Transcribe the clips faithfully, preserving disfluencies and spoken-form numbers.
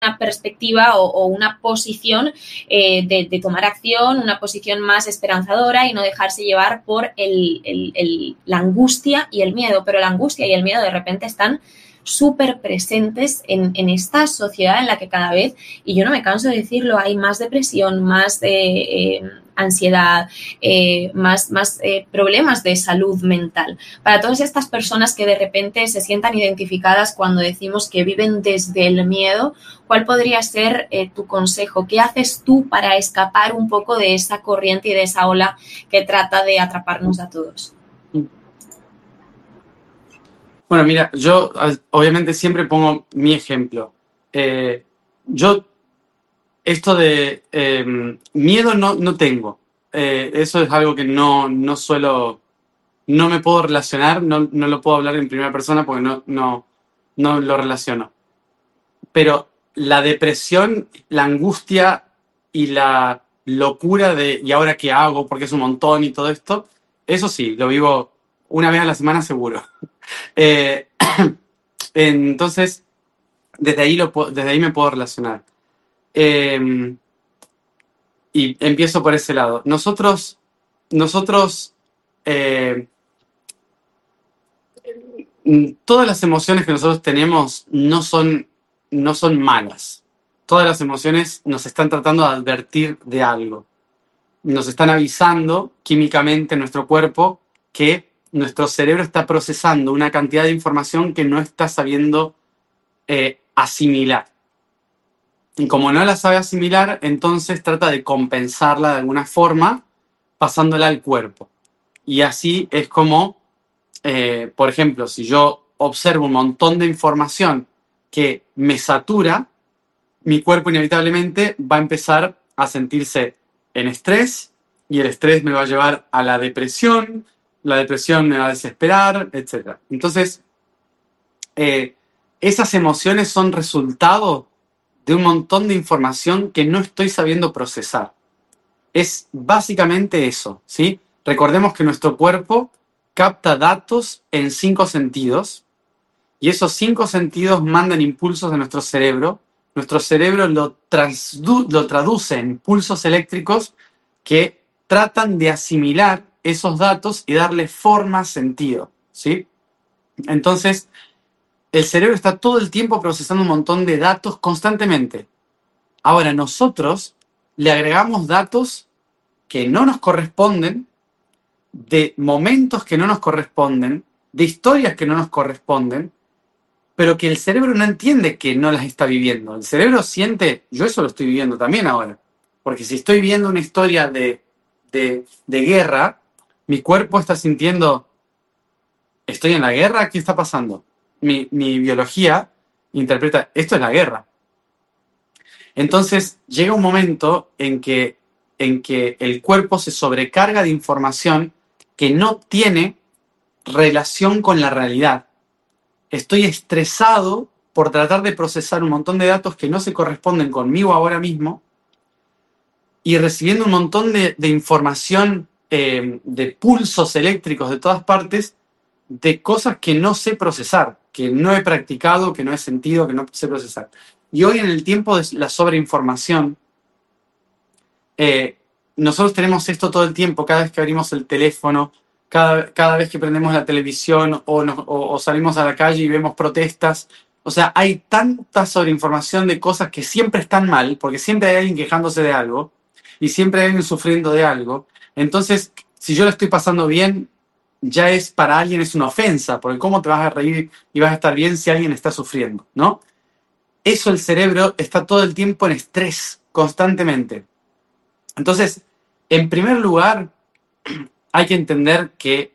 una perspectiva o, o una posición eh, de, de tomar acción, una posición más esperanzadora y no dejarse llevar por el, el, el, la angustia y el miedo. Pero la angustia y el miedo de repente están súper presentes en, en esta sociedad en la que cada vez, y yo no me canso de decirlo, hay más depresión, más eh, eh, ansiedad, eh, más, más eh, problemas de salud mental. Para todas estas personas que de repente se sientan identificadas cuando decimos que viven desde el miedo, ¿cuál podría ser eh, tu consejo? ¿Qué haces tú para escapar un poco de esa corriente y de esa ola que trata de atraparnos a todos? Bueno, mira, yo obviamente siempre pongo mi ejemplo. Eh, yo, esto de eh, miedo no, no tengo. Eh, eso es algo que no, no suelo, no me puedo relacionar, no, no lo puedo hablar en primera persona porque no, no, no lo relaciono. Pero la depresión, la angustia y la locura de ¿y ahora qué hago? Porque es un montón y todo esto, eso sí, lo vivo una vez a la semana seguro. Eh, entonces, desde ahí, lo, desde ahí me puedo relacionar. Eh, y empiezo por ese lado. Nosotros, nosotros eh, todas las emociones que nosotros tenemos no son, no son malas. Todas las emociones nos están tratando de advertir de algo. Nos están avisando químicamente en nuestro cuerpo que nuestro cerebro está procesando una cantidad de información que no está sabiendo eh, asimilar. Y como no la sabe asimilar, entonces trata de compensarla de alguna forma pasándola al cuerpo. Y así es como, eh, por ejemplo, si yo observo un montón de información que me satura, mi cuerpo inevitablemente va a empezar a sentirse en estrés y el estrés me va a llevar a la depresión, la depresión me va a desesperar, etcétera. Entonces, eh, esas emociones son resultado de un montón de información que no estoy sabiendo procesar. Es básicamente eso, ¿sí? Recordemos que nuestro cuerpo capta datos en cinco sentidos y esos cinco sentidos mandan impulsos a nuestro cerebro. Nuestro cerebro lo, transdu- lo traduce en pulsos eléctricos que tratan de asimilar esos datos y darle forma, sentido, ¿sí? Entonces, el cerebro está todo el tiempo procesando un montón de datos constantemente. Ahora, nosotros le agregamos datos que no nos corresponden, de momentos que no nos corresponden, de historias que no nos corresponden, pero que el cerebro no entiende que no las está viviendo. El cerebro siente, yo eso lo estoy viviendo también ahora, porque si estoy viendo una historia de, de, de guerra, mi cuerpo está sintiendo, ¿estoy en la guerra? ¿Qué está pasando? Mi, mi biología interpreta, esto es la guerra. Entonces llega un momento en que, en que el cuerpo se sobrecarga de información que no tiene relación con la realidad. Estoy estresado por tratar de procesar un montón de datos que no se corresponden conmigo ahora mismo y recibiendo un montón de, de información, eh, de pulsos eléctricos de todas partes, de cosas que no sé procesar, que no he practicado, que no he sentido, que no sé procesar. Y hoy en el tiempo de la sobreinformación, eh, nosotros tenemos esto todo el tiempo, cada vez que abrimos el teléfono, cada, cada vez que prendemos la televisión o, nos, o, o salimos a la calle y vemos protestas. O sea, hay tanta sobreinformación de cosas que siempre están mal, porque siempre hay alguien quejándose de algo y siempre hay alguien sufriendo de algo. Entonces, si yo lo estoy pasando bien, ya es para alguien es una ofensa, porque ¿cómo te vas a reír y vas a estar bien si alguien está sufriendo, ¿no? Eso, el cerebro está todo el tiempo en estrés, constantemente. Entonces, en primer lugar, hay que entender que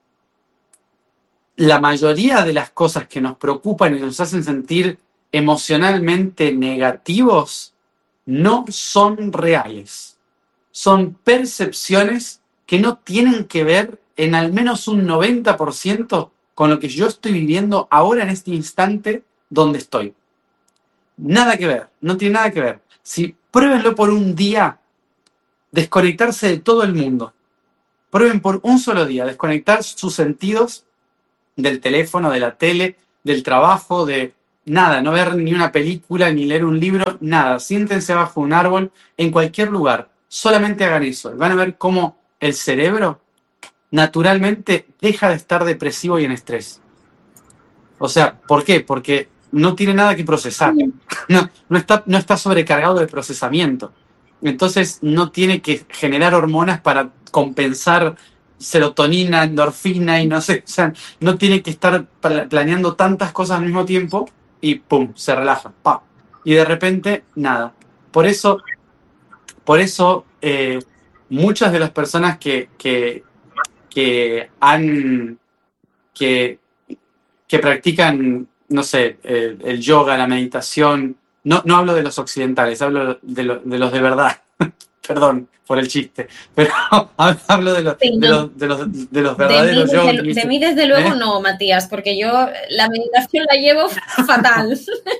la mayoría de las cosas que nos preocupan y nos hacen sentir emocionalmente negativos no son reales. Son percepciones que no tienen que ver en al menos un noventa por ciento con lo que yo estoy viviendo ahora en este instante donde estoy. Nada que ver, no tiene nada que ver. Si pruébenlo por un día, desconectarse de todo el mundo. Prueben por un solo día, desconectar sus sentidos del teléfono, de la tele, del trabajo, de, nada, no ver ni una película, ni leer un libro, nada. Siéntense bajo un árbol, en cualquier lugar. Solamente hagan eso. Van a ver cómo el cerebro naturalmente deja de estar depresivo y en estrés. O sea, ¿por qué? Porque no tiene nada que procesar. No, no está, no está sobrecargado de procesamiento. Entonces no tiene que generar hormonas para compensar serotonina, endorfina y no sé. O sea, no tiene que estar planeando tantas cosas al mismo tiempo y ¡pum! Se relaja. ¡Pam! Y de repente, nada. Por eso, por eso eh, muchas de las personas que, que, que han... que que practican, no sé, el, el yoga, la meditación. No, no hablo de los occidentales, hablo de, lo, de los de verdad. Perdón por el chiste, pero hablo de los, Sí, de no. los, de los, de los verdaderos de mí, yogis. desde, de mí, desde luego, ¿Eh? no, Matías, porque yo la meditación la llevo fatal.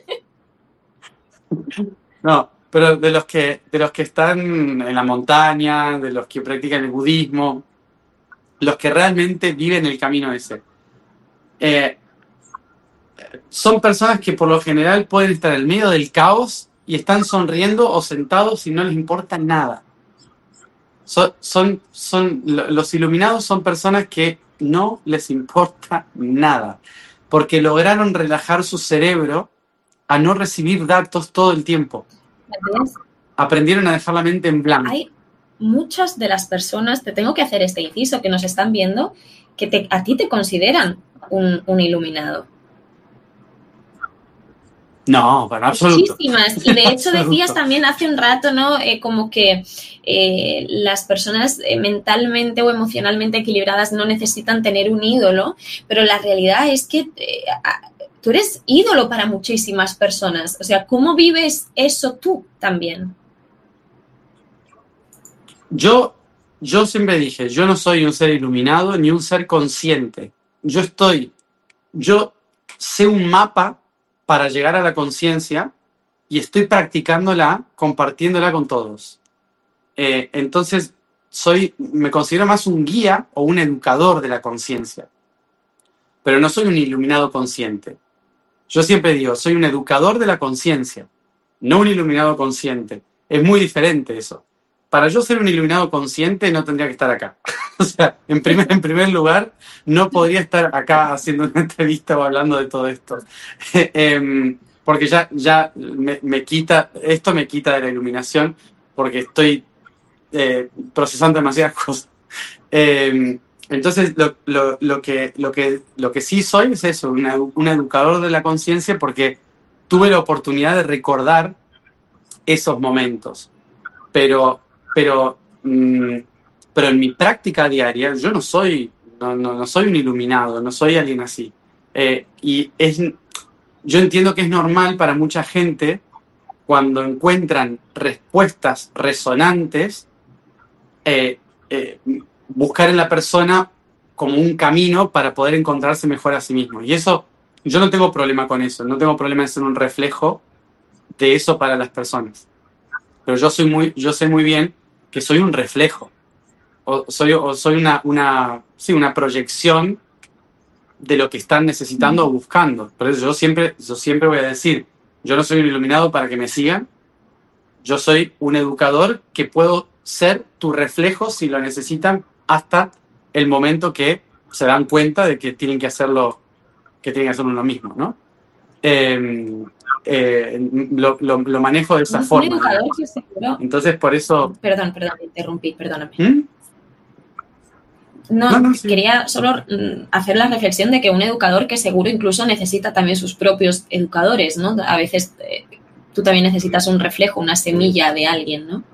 No, pero de los que de los que están en la montaña, de los que practican el budismo, los que realmente viven el camino ese. Eh, son personas que por lo general pueden estar en el medio del caos y están sonriendo o sentados y no les importa nada. Son, son, son, los iluminados son personas que no les importa nada, porque lograron relajar su cerebro a no recibir datos todo el tiempo. Aprendieron a dejar la mente en blanco. Hay muchas de las personas, te tengo que hacer este inciso, que nos están viendo, que te, a ti te consideran un, un iluminado. No, para absoluto. Muchísimas. Y de hecho decías también hace un rato, ¿no? Eh, como que eh, las personas eh, mentalmente o emocionalmente equilibradas no necesitan tener un ídolo, pero la realidad es que eh, tú eres ídolo para muchísimas personas. O sea, ¿cómo vives eso tú también? Yo, yo siempre dije, yo no soy un ser iluminado ni un ser consciente. Yo estoy, yo sé un mapa para llegar a la conciencia y estoy practicándola, compartiéndola con todos. Eh, entonces, soy, me considero más un guía o un educador de la conciencia, pero no soy un iluminado consciente. Yo siempre digo, soy un educador de la conciencia, no un iluminado consciente. Es muy diferente eso. Para yo ser un iluminado consciente no tendría que estar acá. O sea, en primer, en primer lugar, no podría estar acá haciendo una entrevista o hablando de todo esto. eh, porque ya, ya me, me quita, esto me quita de la iluminación porque estoy eh, procesando demasiadas cosas. Eh, entonces, lo, lo, lo, que, lo, que, lo que sí soy es eso, una, un educador de la conciencia porque tuve la oportunidad de recordar esos momentos. Pero, pero, mmm, pero en mi práctica diaria yo no soy, no, no, no soy un iluminado, no soy alguien así. Eh, y es, yo entiendo que es normal para mucha gente cuando encuentran respuestas resonantes, eh, eh, buscar en la persona como un camino para poder encontrarse mejor a sí mismo. Y eso, yo no tengo problema con eso, no tengo problema en ser un reflejo de eso para las personas. Pero yo soy muy, yo sé muy bien que soy un reflejo. O soy, o soy una, una, sí, una proyección de lo que están necesitando o buscando. Por eso yo siempre, yo siempre voy a decir, yo no soy un iluminado para que me sigan. Yo soy un educador que puedo ser tu reflejo si lo necesitan hasta el momento que se dan cuenta de que tienen que hacerlo, que tienen que hacerlo lo mismo, ¿no? Eh, eh, lo, lo, lo manejo de esa un forma. Educador que seguro... Entonces, por eso... Perdón, perdón, te interrumpí, perdóname. ¿Mm? No, no, no sí. Quería solo hacer la reflexión de que un educador que seguro incluso necesita también sus propios educadores, ¿no? A veces eh, tú también necesitas un reflejo, una semilla de alguien, ¿no?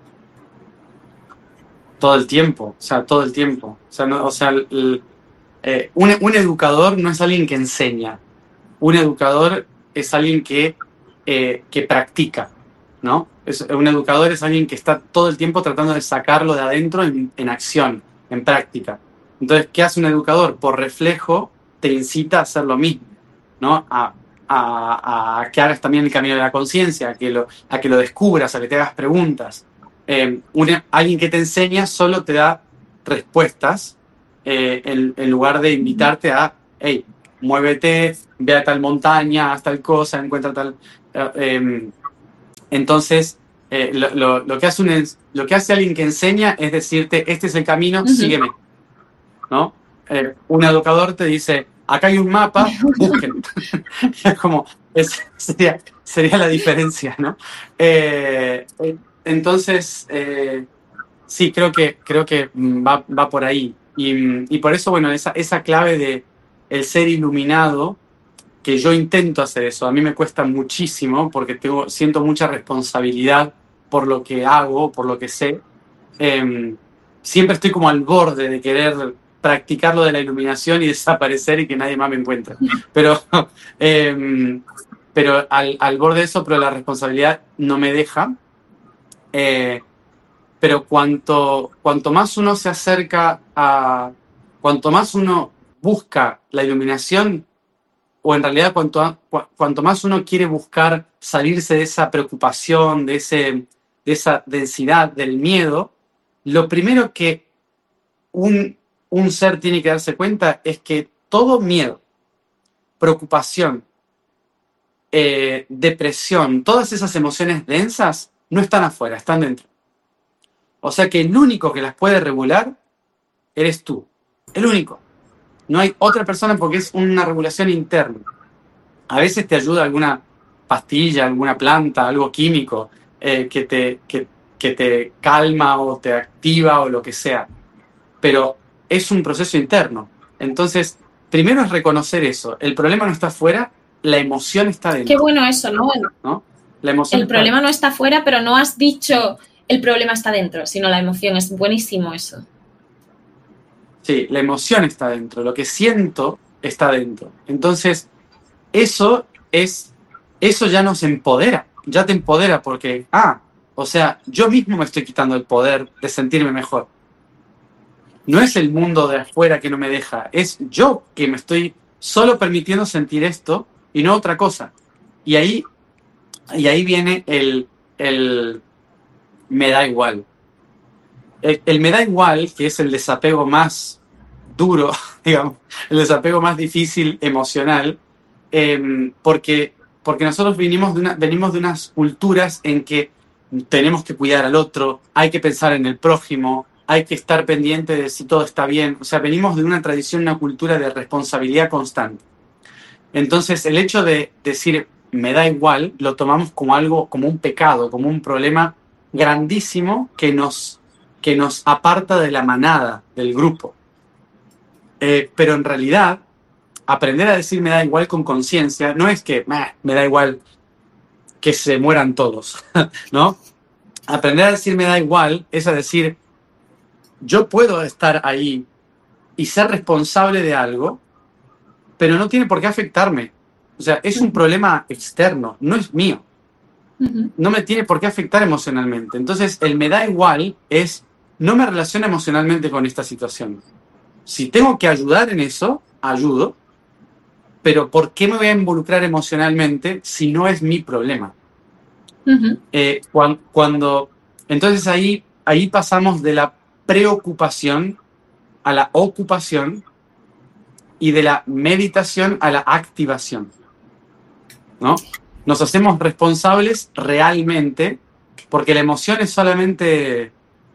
Todo el tiempo, o sea, todo el tiempo. O sea, no, o sea el, eh, un, un educador no es alguien que enseña. Un educador es alguien que, eh, que practica, ¿no? Es, un educador es alguien que está todo el tiempo tratando de sacarlo de adentro en, en acción, en práctica. Entonces, ¿qué hace un educador? Por reflejo te incita a hacer lo mismo, ¿no? A, a, a que hagas también el camino de la conciencia, a, que lo, a que lo descubras, a que te hagas preguntas. Eh, una, alguien que te enseña solo te da respuestas eh, en, en lugar de invitarte a, hey, muévete, ve a tal montaña, haz tal cosa, encuentra tal... Eh, eh, entonces, eh, lo, lo, lo, que hace un, lo que hace alguien que enseña es decirte, este es el camino, uh-huh. sígueme, ¿no? Eh, un educador te dice, acá hay un mapa, busquen. Es como, es, sería, sería la diferencia, ¿no? Eh, entonces, eh, sí, creo que, creo que va, va por ahí. Y, y por eso, bueno, esa, esa clave de el ser iluminado, que yo intento hacer eso, a mí me cuesta muchísimo porque tengo, siento mucha responsabilidad por lo que hago, por lo que sé. Eh, siempre estoy como al borde de querer practicar lo de la iluminación y desaparecer y que nadie más me encuentre. Pero, eh, pero al, al borde de eso, pero la responsabilidad no me deja. Eh, pero cuanto, cuanto más uno se acerca a... Cuanto más uno busca la iluminación, o en realidad cuanto, cuanto más uno quiere buscar salirse de esa preocupación, de, ese, de esa densidad, del miedo, lo primero que un, un ser tiene que darse cuenta es que todo miedo, preocupación, eh, depresión, todas esas emociones densas no están afuera, están dentro. O sea que el único que las puede regular eres tú. El único. No hay otra persona porque es una regulación interna. A veces te ayuda alguna pastilla, alguna planta, algo químico eh, que, te, que, que te calma o te activa o lo que sea. Pero es un proceso interno. Entonces, primero es reconocer eso. El problema no está afuera, la emoción está dentro. Qué bueno eso, ¿no? ¿No? La emoción el problema no está afuera, pero no has dicho el problema está dentro, sino la emoción. Es buenísimo eso. Sí, la emoción está dentro. Lo que siento está dentro. Entonces, eso es, eso ya nos empodera. Ya te empodera porque, ah, o sea, yo mismo me estoy quitando el poder de sentirme mejor. No es el mundo de afuera que no me deja, es yo que me estoy solo permitiendo sentir esto y no otra cosa. Y ahí, y ahí viene el, el me da igual. El, el me da igual, que es el desapego más duro, digamos, el desapego más difícil emocional, eh, porque, porque nosotros venimos de, una, venimos de unas culturas en que tenemos que cuidar al otro, hay que pensar en el prójimo, hay que estar pendiente de si todo está bien. O sea, venimos de una tradición, una cultura de responsabilidad constante. Entonces, el hecho de decir me da igual, lo tomamos como algo, como un pecado, como un problema grandísimo que nos, que nos aparta de la manada, del grupo. Eh, pero en realidad, aprender a decir me da igual con conciencia no es que me da igual que se mueran todos, ¿no? Aprender a decir me da igual es a decir yo puedo estar ahí y ser responsable de algo, pero no tiene por qué afectarme. O sea, es un problema externo, no es mío. No me tiene por qué afectar emocionalmente. Entonces, el me da igual es no me relaciono emocionalmente con esta situación. Si tengo que ayudar en eso, ayudo, pero ¿por qué me voy a involucrar emocionalmente si no es mi problema? Uh-huh. Eh, cuando, cuando, entonces ahí, ahí pasamos de la preocupación a la ocupación y de la meditación a la activación, ¿no? Nos hacemos responsables realmente porque la emoción es solamente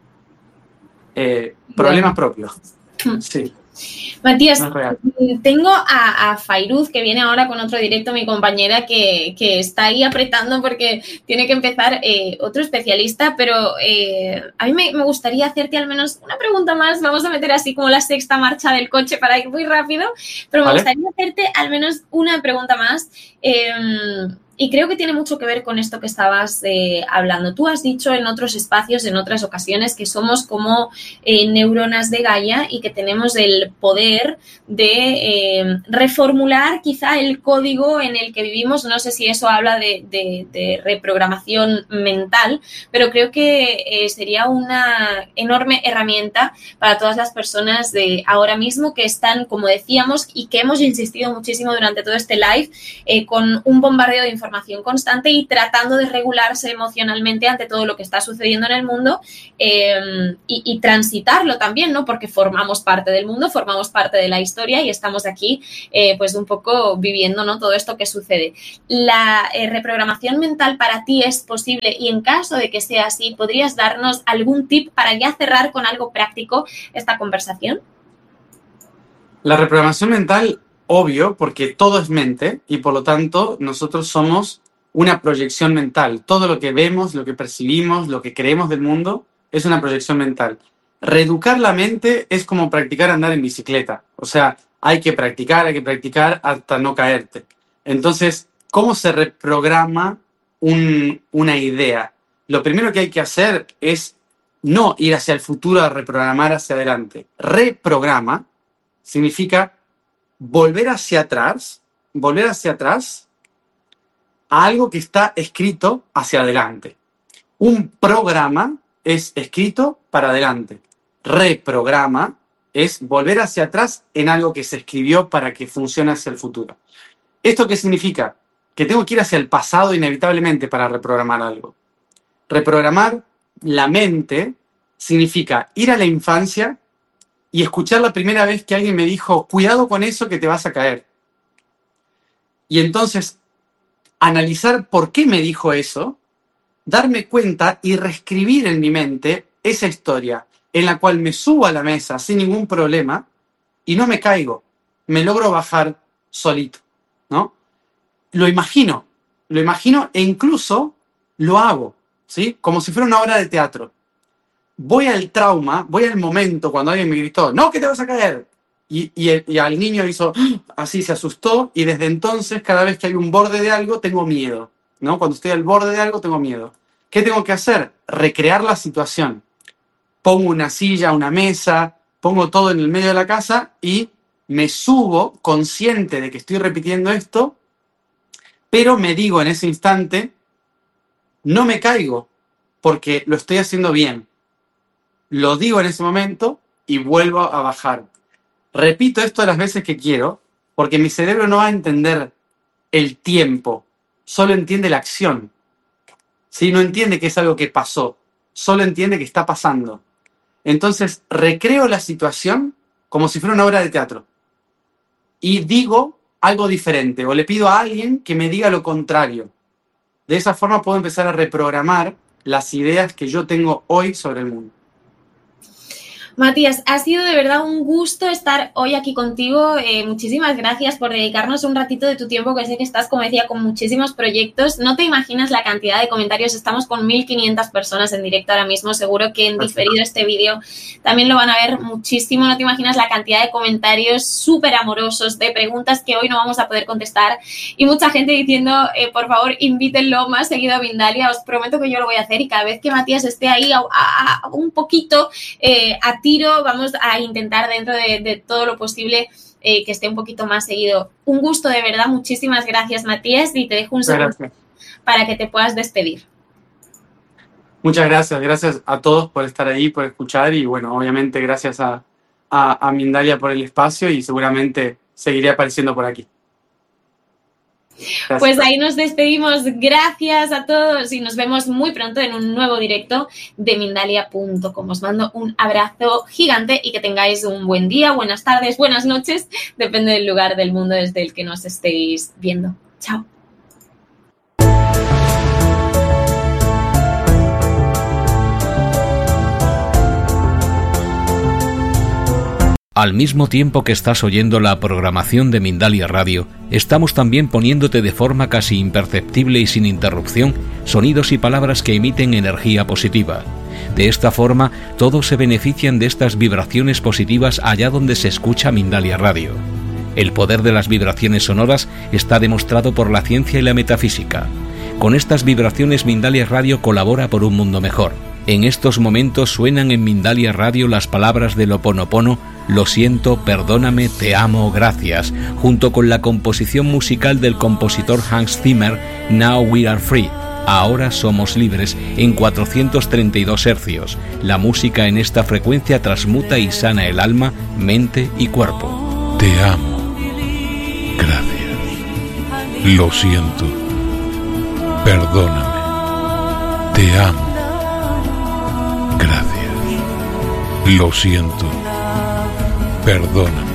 eh, problemas propios. Sí. Matías, no tengo a, a Fairuz, que viene ahora con otro directo, mi compañera, que, que está ahí apretando porque tiene que empezar eh, otro especialista, pero eh, a mí me, me gustaría hacerte al menos una pregunta más. Vamos a meter así como la sexta marcha del coche para ir muy rápido, pero me ¿Vale? gustaría hacerte al menos una pregunta más. Eh, Y creo que tiene mucho que ver con esto que estabas eh, hablando. Tú has dicho en otros espacios, en otras ocasiones, que somos como eh, neuronas de Gaia y que tenemos el poder de eh, reformular quizá el código en el que vivimos. No sé si eso habla de, de, de reprogramación mental, pero creo que eh, sería una enorme herramienta para todas las personas de ahora mismo que están, como decíamos, y que hemos insistido muchísimo durante todo este live, eh, con un bombardeo de información información constante y tratando de regularse emocionalmente ante todo lo que está sucediendo en el mundo eh, y, y transitarlo también, ¿no? Porque formamos parte del mundo, formamos parte de la historia y estamos aquí eh, pues un poco viviendo, ¿no? Todo esto que sucede. ¿La eh, reprogramación mental para ti es posible? Y en caso de que sea así, ¿podrías darnos algún tip para ya cerrar con algo práctico esta conversación? La reprogramación mental, obvio, porque todo es mente y por lo tanto nosotros somos una proyección mental. Todo lo que vemos, lo que percibimos, lo que creemos del mundo es una proyección mental. Reeducar la mente es como practicar andar en bicicleta. O sea, hay que practicar, hay que practicar hasta no caerte. Entonces, ¿cómo se reprograma un, una idea? Lo primero que hay que hacer es no ir hacia el futuro a reprogramar hacia adelante. Reprograma significa volver hacia atrás, volver hacia atrás a algo que está escrito hacia adelante. Un programa es escrito para adelante. Reprograma es volver hacia atrás en algo que se escribió para que funcione hacia el futuro. ¿Esto qué significa? Que tengo que ir hacia el pasado inevitablemente para reprogramar algo. Reprogramar la mente significa ir a la infancia y escuchar la primera vez que alguien me dijo, cuidado con eso que te vas a caer. Y entonces, analizar por qué me dijo eso, darme cuenta y reescribir en mi mente esa historia en la cual me subo a la mesa sin ningún problema y no me caigo. Me logro bajar solito, ¿no? Lo imagino, lo imagino e incluso lo hago, ¿sí? Como si fuera una obra de teatro. Voy al trauma, voy al momento cuando alguien me gritó, ¡no, que te vas a caer! Y, y, el, y al niño hizo así, se asustó, y desde entonces, cada vez que hay un borde de algo, tengo miedo, ¿no? Cuando estoy al borde de algo, tengo miedo. ¿Qué tengo que hacer? Recrear la situación. Pongo una silla, una mesa, pongo todo en el medio de la casa y me subo consciente de que estoy repitiendo esto, pero me digo en ese instante, no me caigo, porque lo estoy haciendo bien. Lo digo en ese momento y vuelvo a bajar. Repito esto las veces que quiero, porque mi cerebro no va a entender el tiempo, solo entiende la acción. ¿Sí? No entiende que es algo que pasó, solo entiende que está pasando. Entonces, recreo la situación como si fuera una obra de teatro. Y digo algo diferente, o le pido a alguien que me diga lo contrario. De esa forma puedo empezar a reprogramar las ideas que yo tengo hoy sobre el mundo. Matías, ha sido de verdad un gusto estar hoy aquí contigo. Eh, muchísimas gracias por dedicarnos un ratito de tu tiempo, que sé que estás, como decía, con muchísimos proyectos. No te imaginas la cantidad de comentarios. Estamos con mil quinientas personas en directo ahora mismo. Seguro que en diferido este vídeo también lo van a ver muchísimo. No te imaginas la cantidad de comentarios súper amorosos, de preguntas que hoy no vamos a poder contestar. Y mucha gente diciendo, eh, por favor, invítenlo más seguido a Mindalia. Os prometo que yo lo voy a hacer, y cada vez que Matías esté ahí a, a, a un poquito eh, a tiro, vamos a intentar dentro de, de todo lo posible eh, que esté un poquito más seguido. Un gusto, de verdad. Muchísimas gracias, Matías, y te dejo un segundo para que te puedas despedir. Muchas gracias. Gracias a todos por estar ahí, por escuchar, y bueno, obviamente gracias a, a, a Mindalia por el espacio, y seguramente seguiré apareciendo por aquí. Gracias. Pues ahí nos despedimos. Gracias a todos y nos vemos muy pronto en un nuevo directo de Mindalia punto com. Os mando un abrazo gigante y que tengáis un buen día, buenas tardes, buenas noches, depende del lugar del mundo desde el que nos estéis viendo. Chao. Al mismo tiempo que estás oyendo la programación de Mindalia Radio, estamos también poniéndote de forma casi imperceptible y sin interrupción sonidos y palabras que emiten energía positiva. De esta forma, todos se benefician de estas vibraciones positivas allá donde se escucha Mindalia Radio. El poder de las vibraciones sonoras está demostrado por la ciencia y la metafísica. Con estas vibraciones Mindalia Radio colabora por un mundo mejor. En estos momentos suenan en Mindalia Radio las palabras del Ho'oponopono, lo siento, perdóname, te amo, gracias, junto con la composición musical del compositor Hans Zimmer, Now We Are Free, ahora somos libres, en cuatrocientos treinta y dos hercios. La música en esta frecuencia transmuta y sana el alma, mente y cuerpo. Te amo, gracias, lo siento, Perdóname. Te amo. Gracias. Lo siento. Perdóname.